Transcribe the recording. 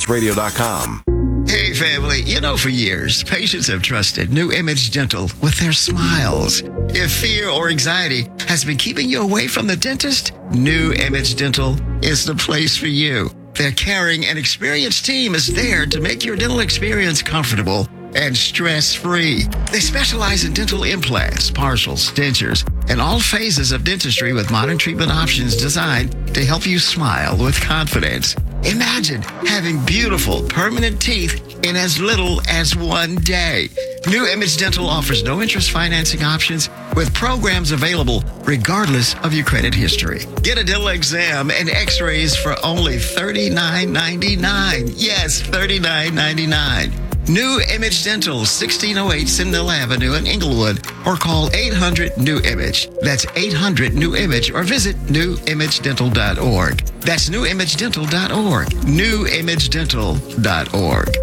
PatriotSradio.com. Hey, family. You know, for years, patients have trusted New Image Dental with their smiles. If fear or anxiety has been keeping you away from the dentist, New Image Dental is the place for you. Their caring and experienced team is there to make your dental experience comfortable and stress-free. They specialize in dental implants, partials, dentures, and all phases of dentistry with modern treatment options designed to help you smile with confidence. Imagine having beautiful, permanent teeth in as little as one day. New Image Dental offers no-interest financing options with programs available regardless of your credit history. Get a dental exam and x-rays for only $39.99. Yes, $39.99. New Image Dental, 1608 Sindel Avenue in Inglewood, or call 800-NEW-IMAGE. That's 800-NEW-IMAGE, or visit newimagedental.org. That's newimagedental.org. newimagedental.org.